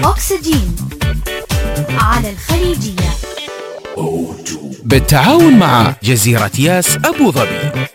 أكسجين على الخليجية بالتعاون مع جزيرة ياس أبو ظبي.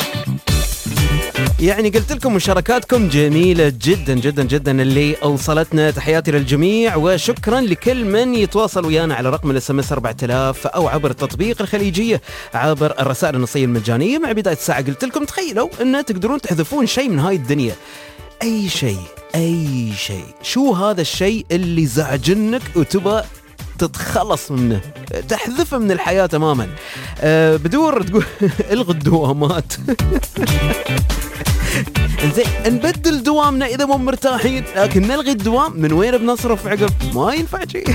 يعني قلت لكم مشاركاتكم جميلة جدا جدا جدا اللي أوصلتنا. تحياتي للجميع وشكرا لكل من يتواصل ويانا على رقم الSMS 4000 أو عبر التطبيق الخليجية عبر الرسائل النصية المجانية. مع بداية الساعة قلت لكم تخيلوا أن تقدرون تحذفون شيء من هاي الدنيا، أي شيء أي شيء. شو هذا الشيء اللي زعجنك وتبى تتخلص منه، تحذفه من الحياة تماما؟ بدور تقول الغوا الدوامات. انزين نبدل دوامنا اذا مو مرتاحين، لكن نلغي الدوام من وين بنصرف عقب؟ ما ينفع شيء.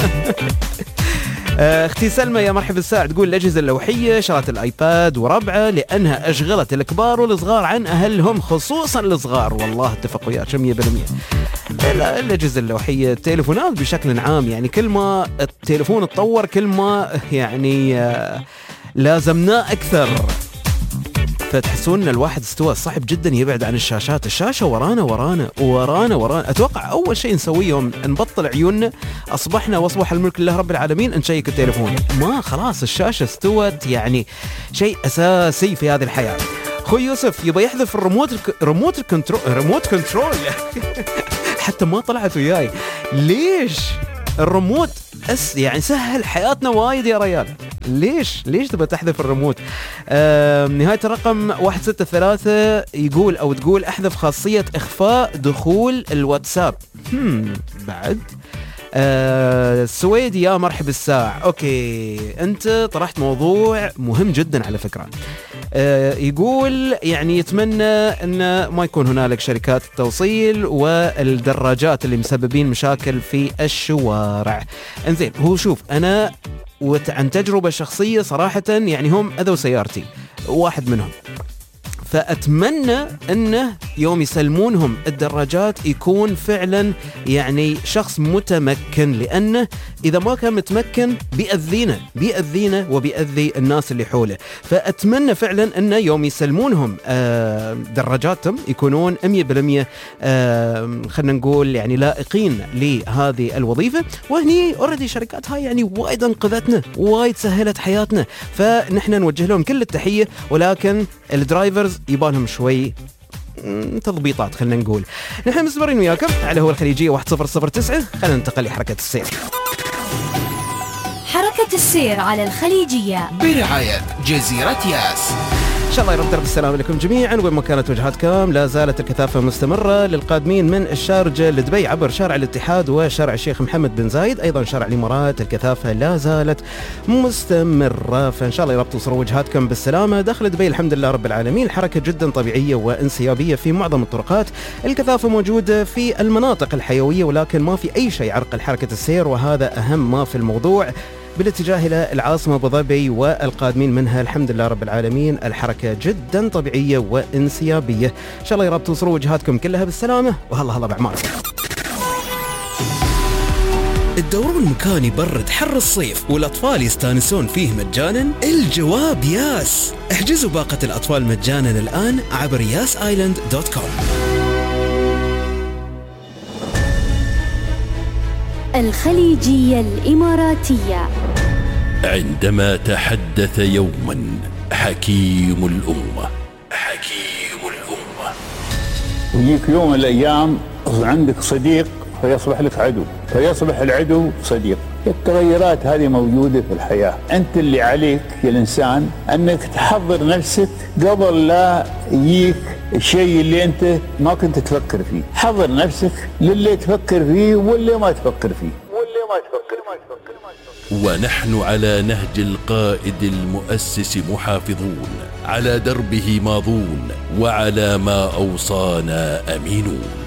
اختي سلمى يا مرحبا الساعة تقول الأجهزة اللوحية شرت الآيباد وربعه لأنها أشغلت الكبار والصغار عن أهلهم، خصوصا الصغار. والله اتفق وياك 100%. الأجهزة اللوحية، التليفونات بشكل عام، يعني كل ما التليفون تطور كل ما يعني لازمناه أكثر، فتحسون ان الواحد استوى صعب جدا يبعد عن الشاشات. الشاشة ورانا ورانا ورانا ورانا. اتوقع اول شيء نسويه يوم نبطل عيوننا اصبحنا واصبح الملك لله رب العالمين نشيك التليفون. ما خلاص الشاشة استوت، يعني شيء اساسي في هذه الحياة. اخوي يوسف يبغى يحذف ريموت كنترول. حتى ما طلعت وياي. ليش الريموت يعني سهل حياتنا وايد يا ريال، ليش تبى تحذف الريموت؟ نهاية الرقم 163 يقول أو تقول أحذف خاصية إخفاء دخول الواتساب. بعد السويدي يا مرحب الساعة. أوكي أنت طرحت موضوع مهم جدا على فكرة. يقول يعني يتمنى أن ما يكون هنالك شركات التوصيل والدراجات اللي مسببين مشاكل في الشوارع. انزين هو شوف أنا عن تجربة شخصية صراحة، يعني هم أذوا سيارتي واحد منهم، فأتمنى أنه يوم يسلمونهم الدراجات يكون فعلا يعني شخص متمكن، لأنه إذا ما كان متمكن بيأذينا وبيأذي الناس اللي حوله. فأتمنى فعلا أنه يوم يسلمونهم دراجاتهم يكونون 100% خلنا نقول يعني لائقين لهذه الوظيفة. وهني أوردي شركات هاي يعني وايد انقذتنا وايد سهلت حياتنا، فنحن نوجه لهم كل التحية. ولكن الدرايفرز يبانهم شوي تضبيطات خلنا نقول. نحن مستمرين وياكم على هو الخليجية 1009. خلينا ننتقل لحركة السير. حركة السير على الخليجية برعاية جزيرة ياس. إن شاء الله يرد السلام لكم جميعا وين ما كانت وجهاتكم. لا زالت الكثافة مستمرة للقادمين من الشارجة لدبي عبر شارع الاتحاد وشارع الشيخ محمد بن زايد، أيضا شارع الإمارات الكثافة لا زالت مستمرة. فإن شاء الله يربطوا وجهاتكم بالسلامة. داخل دبي الحمد لله رب العالمين الحركة جدا طبيعية وانسيابية في معظم الطرقات. الكثافة موجودة في المناطق الحيوية ولكن ما في أي شيء يعرقل حركة السير، وهذا أهم ما في الموضوع. بالاتجاه إلى العاصمة أبو ظبي والقادمين منها الحمد لله رب العالمين الحركة جدا طبيعية وانسيابية. إن شاء الله يا رب توصلوا وجهاتكم كلها بالسلامة، وهلا بأعمالكم. الدورون مكان يبرد حر الصيف والأطفال يستانسون فيه مجانا؟ الجواب ياس. احجزوا باقة الأطفال مجانا الآن عبر yasisland.com. الخليجية الإماراتية. عندما تحدث يوما حكيم الأمة ويجيك يوم من الأيام عندك صديق فيصبح لك عدو، فيصبح العدو صديق. التغيرات هذه موجودة في الحياة. أنت اللي عليك يا الإنسان أنك تحضر نفسك قبل لا يجيك الشيء اللي أنت ما كنت تفكر فيه. حضر نفسك للي تفكر فيه واللي ما تفكر فيه. ونحن على نهج القائد المؤسس محافظون، على دربه ماضون، وعلى ما أوصانا أمينون.